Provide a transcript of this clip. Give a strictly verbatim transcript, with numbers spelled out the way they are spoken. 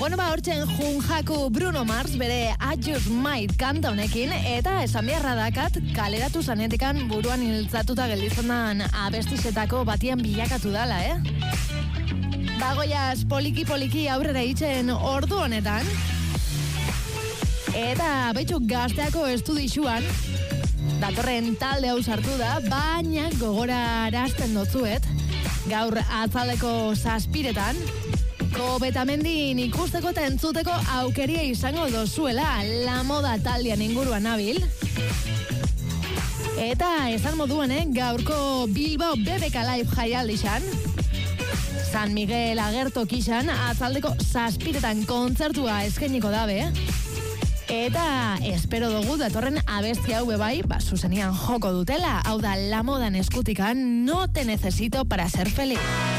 Bueno, ba, hortzen junjaku Bruno Mars bere I Just Might kanta honekin, eta esan beharra dakat kaleratu zanetikan buruan hiltzatuta gelditzen dan abestizetako batian bilakatu dala, eh? Bagoiaz poliki-poliki aurrera itzen ordu honetan, eta betxu gazteako estudixuan, datorren talde hau sartu da, baina gogora arazten dotzuet, gaur atzaldeko zazpiretan, Kobetamendi ikusteko eta entzuteko aukeria izango dozuela La Moda taldean inguruan nabil. Eta esan moduan, eh, gaurko Bilbao B B K Live jaialdixan, San Miguel agertokixan, atzaldeko zazpiretan kontzertua eskainiko dabe. Eta espero dugu datorren abesti hau bebai, ba, zuzenian joko dutela, hau da La Modan eskutikan, no te necesito para ser feliz.